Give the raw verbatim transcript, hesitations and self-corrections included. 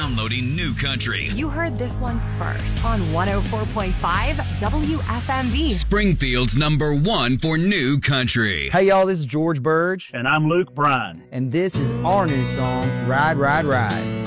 downloading New Country. You heard this one first on one oh four point five W F M V. Springfield's number one for New Country. Hey, y'all, this is George Burge. And I'm Luke Bryan. And this is our new song, Ride, Ride, Ride.